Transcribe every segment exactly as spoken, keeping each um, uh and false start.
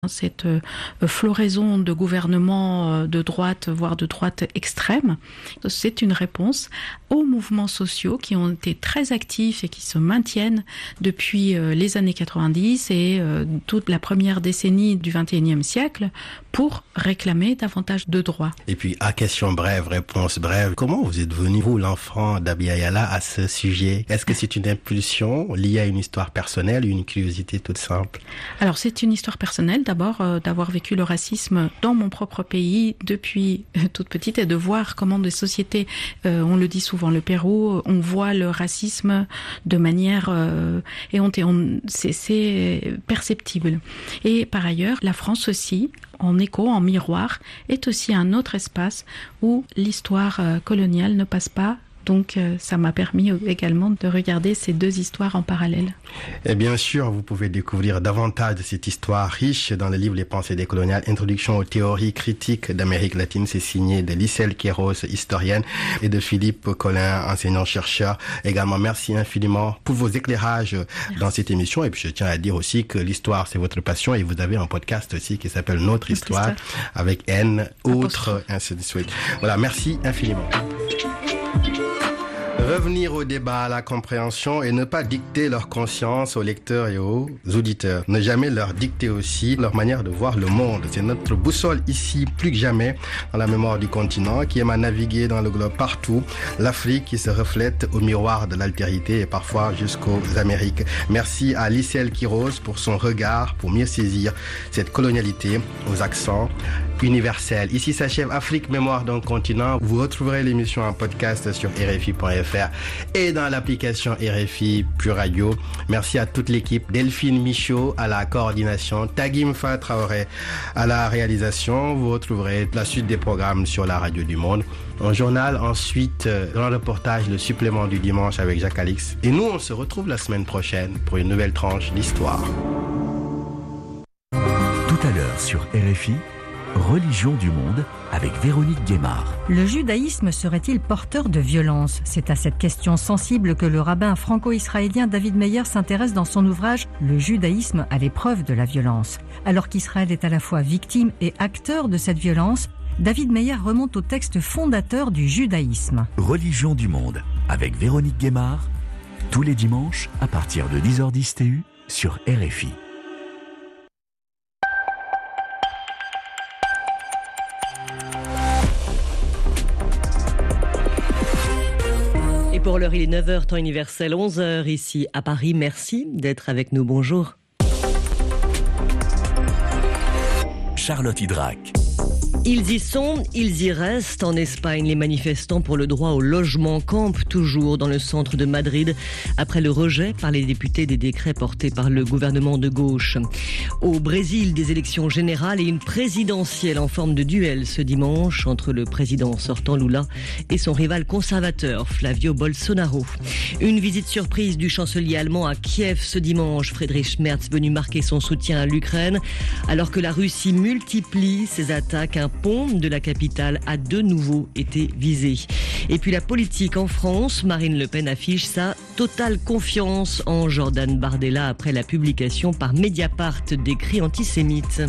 Cette euh, floraison de gouvernements euh, de droite, voire de droite extrême, c'est une réponse aux mouvements sociaux qui ont été très actifs et qui se maintiennent depuis euh, les années quatre-vingt-dix et euh, toute la première décennie du vingt et unième siècle pour réclamer davantage de droits. Et puis, à question brève, réponse brève, comment vous êtes venu, vous, l'enfant d'Abia Yala, à ce sujet? Est-ce que c'est une impulsion liée à une histoire personnelle ou une curiosité toute simple? Alors, c'est une histoire personnelle. D'abord, euh, d'avoir vécu le racisme dans mon propre pays depuis euh, toute petite et de voir comment des sociétés, euh, on le dit souvent, le Pérou, on voit le racisme de manière euh, et on, on, c'est, c'est perceptible. Et par ailleurs, la France aussi, en écho, en miroir, est aussi un autre espace où l'histoire euh, coloniale ne passe pas. Donc, euh, ça m'a permis également de regarder ces deux histoires en parallèle. Et bien sûr, vous pouvez découvrir davantage de cette histoire riche dans le livre Les pensées décoloniales, Introduction aux théories critiques d'Amérique latine. C'est signé de Lisselle Quiros, historienne, et de Philippe Collin, enseignant-chercheur. Également, merci infiniment pour vos éclairages merci. Dans cette émission. Et puis, je tiens à dire aussi que l'histoire, c'est votre passion. Et vous avez un podcast aussi qui s'appelle Notre, Notre histoire, histoire, avec N, autre, ainsi de suite. Voilà, merci infiniment. Revenir au débat, à la compréhension et ne pas dicter leur conscience aux lecteurs et aux auditeurs. Ne jamais leur dicter aussi leur manière de voir le monde. C'est notre boussole ici, plus que jamais, dans la mémoire du continent, qui aime à naviguer dans le globe partout. L'Afrique qui se reflète au miroir de l'altérité et parfois jusqu'aux Amériques. Merci à Lisselle Quiros pour son regard, pour mieux saisir cette colonialité aux accents universels. Ici s'achève Afrique, mémoire d'un continent. Vous retrouverez l'émission en podcast sur R F I point F R et dans l'application R F I Pure Radio. Merci à toute l'équipe. Delphine Michaud à la coordination, Tagimfa Traoré à la réalisation. Vous retrouverez la suite des programmes sur la radio du monde. Un journal, ensuite, dans le reportage, le supplément du dimanche avec Jacques Alix. Et nous, on se retrouve la semaine prochaine pour une nouvelle tranche d'histoire. Tout à l'heure sur R F I, Religion du monde avec Véronique Guémard. Le judaïsme serait-il porteur de violence? C'est à cette question sensible que le rabbin franco-israélien David Meyer s'intéresse dans son ouvrage « Le judaïsme à l'épreuve de la violence ». Alors qu'Israël est à la fois victime et acteur de cette violence, David Meyer remonte au texte fondateur du judaïsme. Religion du monde avec Véronique Guémard, tous les dimanches à partir de dix heures dix T U sur R F I. Pour l'heure, il est neuf heures, temps universel, onze heures ici à Paris. Merci d'être avec nous. Bonjour. Charlotte Hydrac. Ils y sont, ils y restent. En Espagne, les manifestants pour le droit au logement campent toujours dans le centre de Madrid après le rejet par les députés des décrets portés par le gouvernement de gauche. Au Brésil, des élections générales et une présidentielle en forme de duel ce dimanche entre le président sortant Lula et son rival conservateur Flavio Bolsonaro. Une visite surprise du chancelier allemand à Kiev ce dimanche. Friedrich Merz venu marquer son soutien à l'Ukraine alors que la Russie multiplie ses attaques. Un pont de la capitale a de nouveau été visé. Et puis la politique en France, Marine Le Pen affiche sa totale confiance en Jordan Bardella après la publication par Mediapart d'écrits antisémites.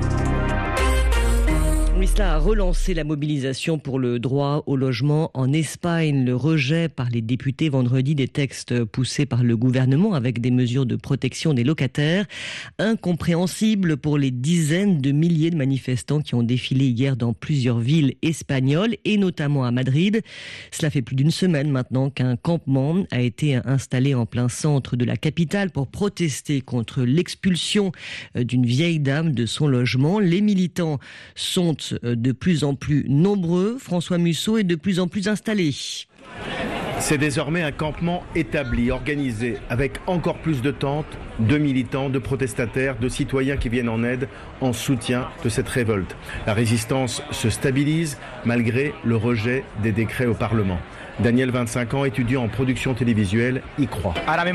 Oui, cela a relancé la mobilisation pour le droit au logement en Espagne. Le rejet par les députés vendredi des textes poussés par le gouvernement avec des mesures de protection des locataires. Incompréhensible pour les dizaines de milliers de manifestants qui ont défilé hier dans plusieurs villes espagnoles et notamment à Madrid. Cela fait plus d'une semaine maintenant qu'un campement a été installé en plein centre de la capitale pour protester contre l'expulsion d'une vieille dame de son logement. Les militants sont de plus en plus nombreux. François Musso est de plus en plus installé. C'est désormais un campement établi, organisé, avec encore plus de tentes, de militants, de protestataires, de citoyens qui viennent en aide, en soutien de cette révolte. La résistance se stabilise malgré le rejet des décrets au Parlement. Daniel, vingt-cinq ans, étudiant en production télévisuelle, y croit.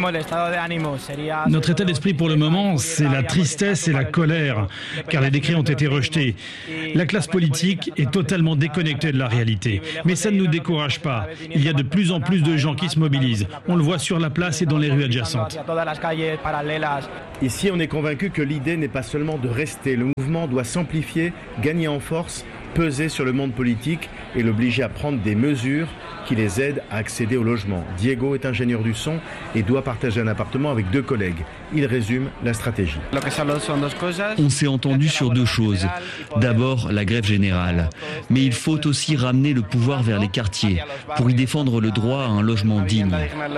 Notre état d'esprit pour le moment, c'est la tristesse et la colère, car les décrets ont été rejetés. La classe politique est totalement déconnectée de la réalité. Mais ça ne nous décourage pas. Il y a de plus en plus de gens qui se mobilisent. On le voit sur la place et dans les rues adjacentes. Ici, on est convaincu que l'idée n'est pas seulement de rester. Le mouvement doit s'amplifier, gagner en force, peser sur le monde politique et l'obliger à prendre des mesures qui les aident à accéder au logement. Diego est ingénieur du son et doit partager un appartement avec deux collègues. Il résume la stratégie. On s'est entendu sur deux choses. D'abord, la grève générale. Mais il faut aussi ramener le pouvoir vers les quartiers pour y défendre le droit à un logement digne.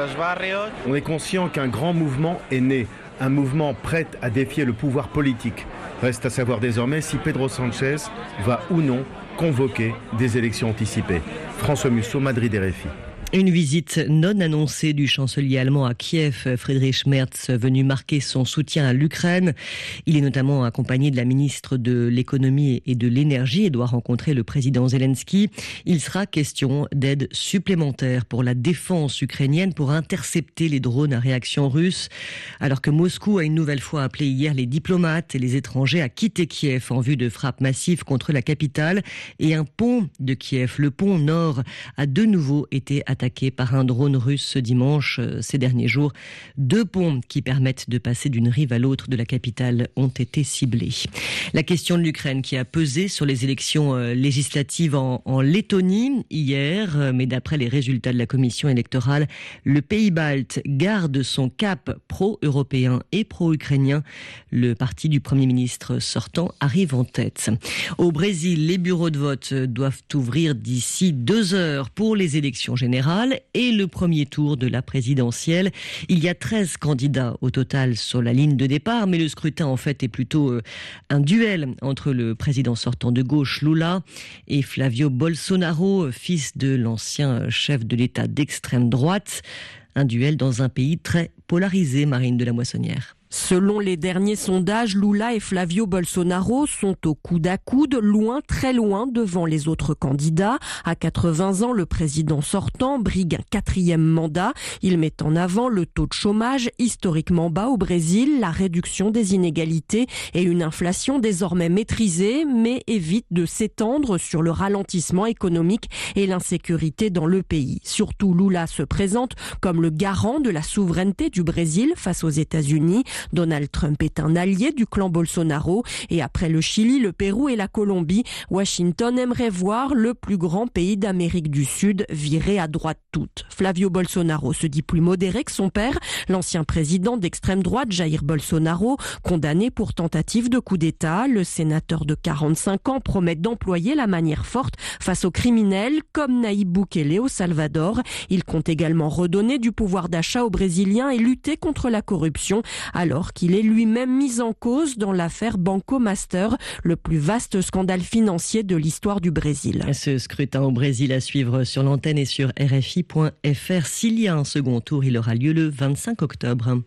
On est conscient qu'un grand mouvement est né. Un mouvement prêt à défier le pouvoir politique. Reste à savoir désormais si Pedro Sanchez va ou non convoquer des élections anticipées. François Musso, Madrid, R F I. Une visite non annoncée du chancelier allemand à Kiev, Friedrich Merz, venu marquer son soutien à l'Ukraine. Il est notamment accompagné de la ministre de l'économie et de l'énergie et doit rencontrer le président Zelensky. Il sera question d'aide supplémentaire pour la défense ukrainienne pour intercepter les drones à réaction russe. Alors que Moscou a une nouvelle fois appelé hier les diplomates et les étrangers à quitter Kiev en vue de frappes massives contre la capitale. Et un pont de Kiev, le pont Nord, a de nouveau été attaqué. attaqué par un drone russe ce dimanche. Ces derniers jours, deux ponts qui permettent de passer d'une rive à l'autre de la capitale ont été ciblés. La question de l'Ukraine qui a pesé sur les élections législatives en, en Lettonie hier, mais d'après les résultats de la commission électorale, le pays balte garde son cap pro-européen et pro-ukrainien. Le parti du Premier ministre sortant arrive en tête. Au Brésil, les bureaux de vote doivent ouvrir d'ici deux heures pour les élections générales et le premier tour de la présidentielle. Il y a treize candidats au total sur la ligne de départ, mais le scrutin en fait est plutôt un duel entre le président sortant de gauche Lula et Flavio Bolsonaro, fils de l'ancien chef de l'État d'extrême droite. Un duel dans un pays très polarisé, Marine de la Moissonnière. Selon les derniers sondages, Lula et Flavio Bolsonaro sont au coude à coude, loin, très loin devant les autres candidats. À quatre-vingts ans, le président sortant brigue un quatrième mandat. Il met en avant le taux de chômage historiquement bas au Brésil, la réduction des inégalités et une inflation désormais maîtrisée, mais évite de s'étendre sur le ralentissement économique et l'insécurité dans le pays. Surtout, Lula se présente comme le garant de la souveraineté du Brésil face aux États-Unis. Donald Trump est un allié du clan Bolsonaro et après le Chili, le Pérou et la Colombie, Washington aimerait voir le plus grand pays d'Amérique du Sud virer à droite toute. Flavio Bolsonaro se dit plus modéré que son père, l'ancien président d'extrême droite Jair Bolsonaro, condamné pour tentative de coup d'État. Le sénateur de quarante-cinq ans promet d'employer la manière forte face aux criminels comme Nayib Bukele au Salvador. Il compte également redonner du pouvoir d'achat aux Brésiliens et lutter contre la corruption, alors qu'il est lui-même mis en cause dans l'affaire Banco Master, le plus vaste scandale financier de l'histoire du Brésil. Ce scrutin au Brésil à suivre sur l'antenne et sur R F I point F R. S'il y a un second tour, il aura lieu le vingt-cinq octobre.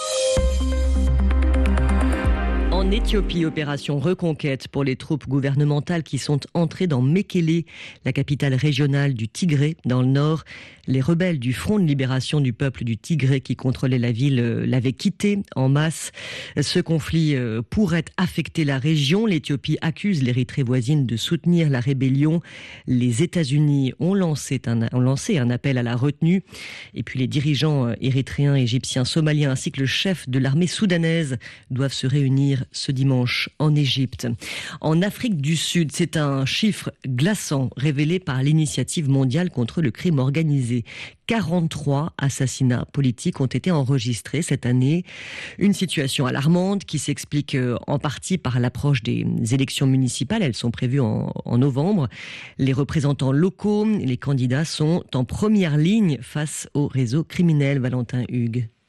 En Éthiopie, opération reconquête pour les troupes gouvernementales qui sont entrées dans Mekele, la capitale régionale du Tigré, dans le nord. Les rebelles du Front de libération du peuple du Tigré qui contrôlait la ville l'avaient quitté en masse. Ce conflit pourrait affecter la région. L'Éthiopie accuse l'Érythrée voisine de soutenir la rébellion. Les États-Unis ont lancé un, ont lancé un appel à la retenue. Et puis les dirigeants érythréens, égyptiens, somaliens ainsi que le chef de l'armée soudanaise doivent se réunir ce dimanche en Égypte. En Afrique du Sud, c'est un chiffre glaçant révélé par l'Initiative mondiale contre le crime organisé. quarante-trois assassinats politiques ont été enregistrés cette année. Une situation alarmante qui s'explique en partie par l'approche des élections municipales. Elles sont prévues en, en novembre. Les représentants locaux, les candidats sont en première ligne face au réseau criminel. Valentin Hugues.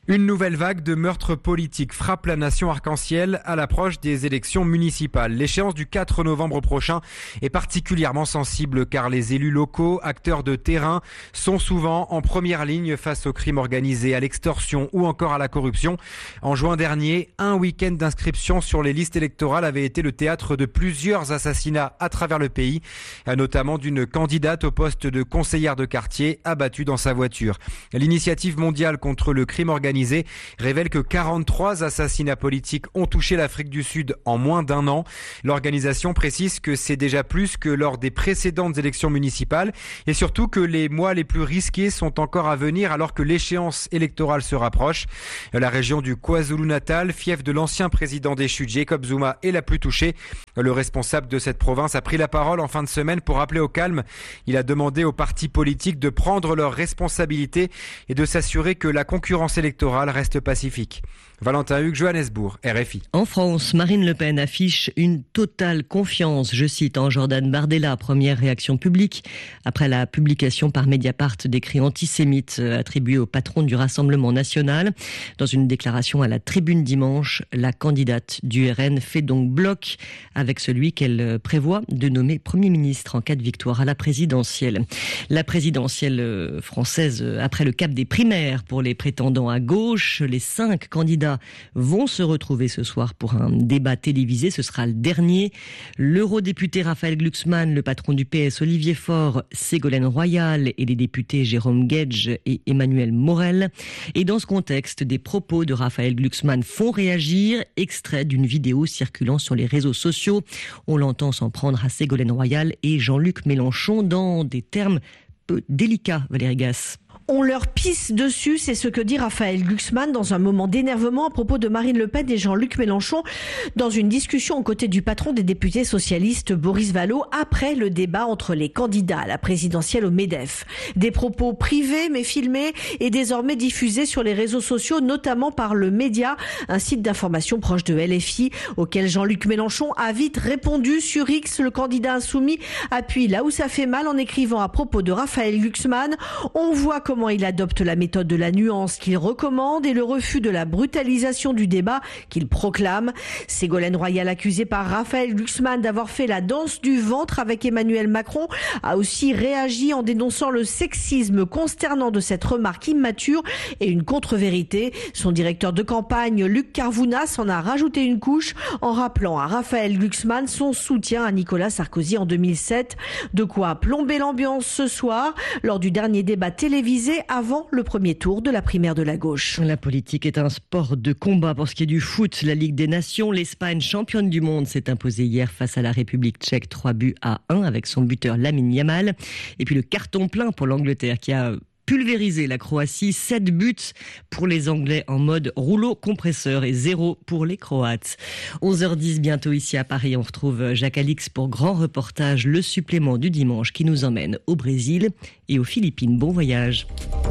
Une nouvelle vague de meurtres politiques frappe la nation arc-en-ciel à l'approche des élections municipales. L'échéance du quatre novembre prochain est particulièrement sensible car les élus locaux, acteurs de terrain, sont souvent en première ligne face aux crimes organisés, à l'extorsion ou encore à la corruption. En juin dernier, un week-end d'inscription sur les listes électorales avait été le théâtre de plusieurs assassinats à travers le pays, notamment d'une candidate au poste de conseillère de quartier abattue dans sa voiture. L'initiative mondiale contre le crime organisé révèle que quarante-trois assassinats politiques ont touché l'Afrique du Sud en moins d'un an. L'organisation précise que c'est déjà plus que lors des précédentes élections municipales et surtout que les mois les plus risqués sont encore à venir alors que l'échéance électorale se rapproche. La région du KwaZulu-Natal, fief de l'ancien président déchu Jacob Zuma, est la plus touchée. Le responsable de cette province a pris la parole en fin de semaine pour appeler au calme. Il a demandé aux partis politiques de prendre leurs responsabilités et de s'assurer que la concurrence électorale reste pacifique. Valentin Hugues, Johannesburg, R F I. En France, Marine Le Pen affiche une totale confiance, je cite, en Jordan Bardella, première réaction publique après la publication par Mediapart d'écrits antisémites attribués au patron du Rassemblement national. Dans une déclaration à la Tribune dimanche, la candidate du R N fait donc bloc avec celui qu'elle prévoit de nommer Premier ministre en cas de victoire à la présidentielle. La présidentielle française, après le cap des primaires pour les prétendants à gauche, les cinq candidats vont se retrouver ce soir pour un débat télévisé. Ce sera le dernier. L'eurodéputé Raphaël Glucksmann, le patron du P S Olivier Faure, Ségolène Royal et les députés Jérôme Guedj et Emmanuel Morel. Et dans ce contexte, des propos de Raphaël Glucksmann font réagir. Extrait d'une vidéo circulant sur les réseaux sociaux. On l'entend s'en prendre à Ségolène Royal et Jean-Luc Mélenchon dans des termes peu délicats, Valérie Gasse. On leur pisse dessus, c'est ce que dit Raphaël Glucksmann dans un moment d'énervement à propos de Marine Le Pen et Jean-Luc Mélenchon dans une discussion aux côtés du patron des députés socialistes Boris Vallaud après le débat entre les candidats à la présidentielle au MEDEF. Des propos privés mais filmés et désormais diffusés sur les réseaux sociaux, notamment par le Média, un site d'information proche de L F I auquel Jean-Luc Mélenchon a vite répondu sur X. Le candidat insoumis appuie là où ça fait mal en écrivant à propos de Raphaël Glucksmann. On voit comment Comment il adopte la méthode de la nuance qu'il recommande et le refus de la brutalisation du débat qu'il proclame. Ségolène Royal, accusée par Raphaël Glucksmann d'avoir fait la danse du ventre avec Emmanuel Macron, a aussi réagi en dénonçant le sexisme consternant de cette remarque immature et une contre-vérité. Son directeur de campagne, Luc Carvounas, en a rajouté une couche en rappelant à Raphaël Glucksmann son soutien à Nicolas Sarkozy en deux mille sept. De quoi plomber l'ambiance ce soir lors du dernier débat télévisé avant le premier tour de la primaire de la gauche. La politique est un sport de combat. Pour ce qui est du foot, la Ligue des Nations, l'Espagne, championne du monde, s'est imposée hier face à la République tchèque, trois buts à un avec son buteur Lamine Yamal. Et puis le carton plein pour l'Angleterre qui a pulvérisé la Croatie, sept buts pour les Anglais en mode rouleau compresseur et zéro pour les Croates. onze heures dix bientôt ici à Paris, on retrouve Jacques Alix pour grand reportage, le supplément du dimanche qui nous emmène au Brésil et aux Philippines. Bon voyage.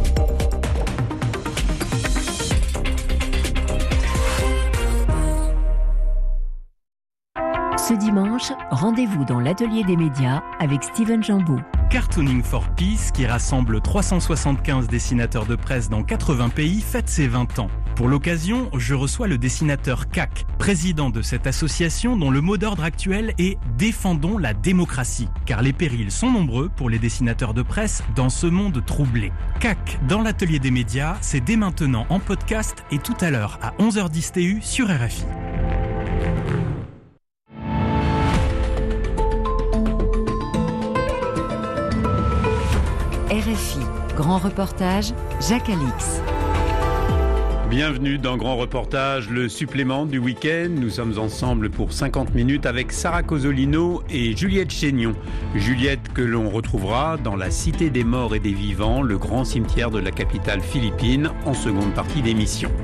Ce dimanche, rendez-vous dans l'atelier des médias avec Steven Jambeau. Cartooning for Peace, qui rassemble trois cent soixante-quinze dessinateurs de presse dans quatre-vingts pays, fête ses vingt ans. Pour l'occasion, je reçois le dessinateur C A C, président de cette association dont le mot d'ordre actuel est « Défendons la démocratie », car les périls sont nombreux pour les dessinateurs de presse dans ce monde troublé. C A C dans l'atelier des médias, c'est dès maintenant en podcast et tout à l'heure à onze heures dix T U sur R F I. R F I, grand reportage, Jacques Alix. Bienvenue dans Grand Reportage, le supplément du week-end. Nous sommes ensemble pour cinquante minutes avec Sarah Cosolino et Juliette Chénion. Juliette que l'on retrouvera dans la Cité des Morts et des Vivants, le grand cimetière de la capitale philippine, en seconde partie d'émission.